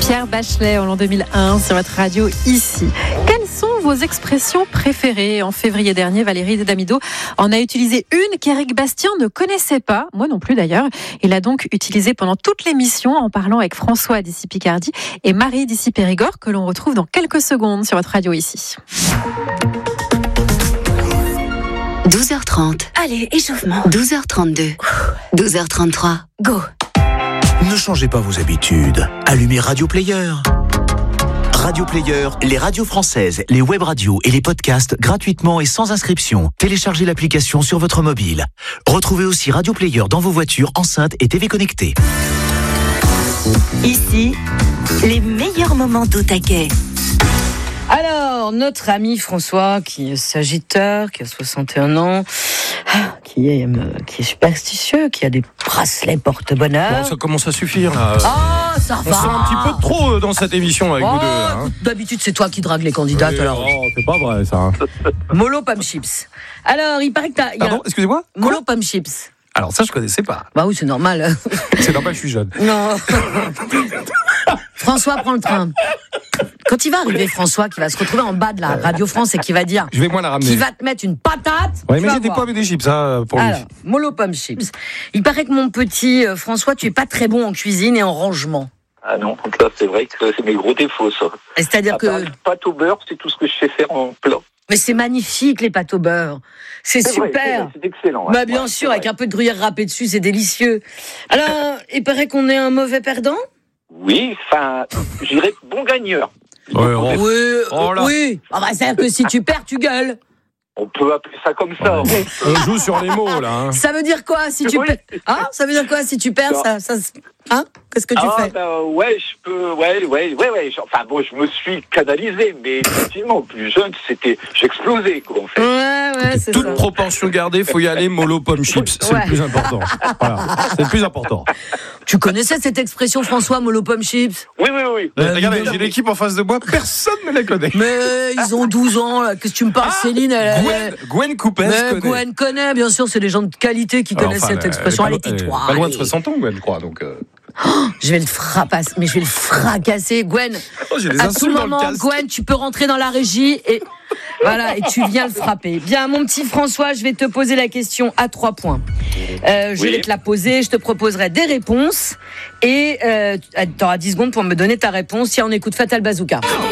Pierre Bachelet en l'an 2001 sur votre radio ici. Quelles sont vos expressions préférées? En février dernier, Valérie Damido en a utilisé une qu'Éric Bastien ne connaissait pas, moi non plus d'ailleurs. Il a donc utilisé pendant toute l'émission en parlant avec François d'ici Picardie et Marie d'ici Périgord que l'on retrouve dans quelques secondes sur votre radio ici. 12h30. Allez, échauffement. 12h32. 12h33. Go. Ne changez pas vos habitudes. Allumez Radio Player. Radio Player, les radios françaises, les web radios et les podcasts gratuitement et sans inscription. Téléchargez l'application sur votre mobile. Retrouvez aussi Radio Player dans vos voitures, enceintes et TV connectées. Ici, les meilleurs moments d'au taquet. Alors, notre ami François, qui est sagittaire, qui a 61 ans, qui est superstitieux, qui a des bracelets porte-bonheur. Bon, ça commence à suffire, là. Ah, ça va. On sort un petit peu trop dans cette émission avec vous deux. Hein. D'habitude, c'est toi qui dragues les candidates, alors. Oh, c'est pas vrai, ça. Molo Pomme Chips. Alors, il paraît que t'as... Pardon, excusez-moi. Molo Pomme Chips. Alors ça, je connaissais pas. Bah oui, c'est normal. C'est normal, je suis jeune. Non. François prend le train. Quand il va arriver, François, qui va se retrouver en bas de la Radio France et qui va dire... Je vais moi la ramener. Qui va te mettre une patate. Oui, mais j'ai des pommes et des chips, ça, pour lui. Alors, Molo Pomme Chips. Il paraît que mon petit François, tu es pas très bon en cuisine et en rangement. Ah non, donc là, c'est vrai que c'est mes gros défauts, ça. C'est-à-dire que... Pâte au beurre, c'est tout ce que je sais faire en plat. Mais c'est magnifique, les pâtes au beurre. C'est super. Vrai, c'est excellent. Bah, bien sûr, avec un peu de gruyère râpée dessus, c'est délicieux. Alors, il paraît qu'on est un mauvais perdant? Oui, enfin, je dirais bon gagneur. Oui. Ah bah, c'est-à-dire que si tu perds, tu gueules. On peut appeler ça comme ça. Ouais. On joue sur les mots, là. Hein. Ça veut dire quoi si tu perds? Hein? Ça veut dire quoi si tu perds? Ça hein? Qu'est-ce que tu fais? Ouais, je peux. Ouais. Enfin bon, je me suis canalisé, mais effectivement, plus jeune, j'explosais, quoi, en fait. Ouais, c'est toute ça. proportion gardée, faut y aller mollo pomme chips, c'est le plus important. Voilà, c'est le plus important. Tu connaissais cette expression, François, Molo Pomme Chips? Oui. Regardez, j'ai l'équipe en face de moi, personne ne la connaît. Mais ils ont 12 ans, là. Qu'est-ce que tu me parles, Céline? Gwen Coupes connaît. Gwen connaît, bien sûr, c'est les gens de qualité qui connaissent cette expression. Allez, tais-toi. Pas loin de 60 ans, Gwen, je crois, donc... Je vais le fracasser, Gwen. J'ai des à tout insultes dans le moment, casque. Gwen, tu peux rentrer dans la régie et voilà, et tu viens le frapper. Bien, mon petit François, je vais te poser la question à 3 points. Je vais te la poser, je te proposerai des réponses et tu auras 10 secondes pour me donner ta réponse. Si on écoute Fatal Bazooka.